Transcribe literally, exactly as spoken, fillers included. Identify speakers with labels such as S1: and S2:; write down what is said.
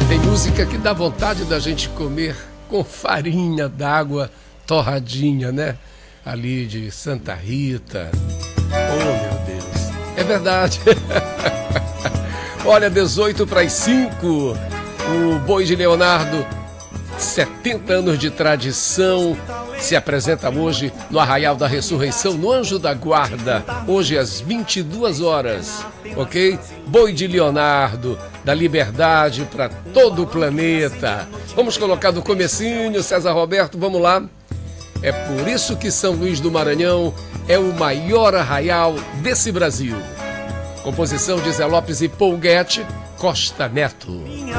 S1: Tem música que dá vontade da gente comer com farinha d'água torradinha, né? Ali de Santa Rita. Oh, meu Deus. É verdade. Olha, dezoito para as cinco. O Boi de Leonardo, setenta anos de tradição, se apresenta hoje no Arraial da Ressurreição, no Anjo da Guarda, hoje às vinte e duas horas, ok? Boi de Leonardo, da liberdade para todo o planeta. Vamos colocar do comecinho, César Roberto, vamos lá. É por isso que São Luís do Maranhão é o maior arraial desse Brasil. Composição de Zé Lopes e Paul Guedes, Costa Neto.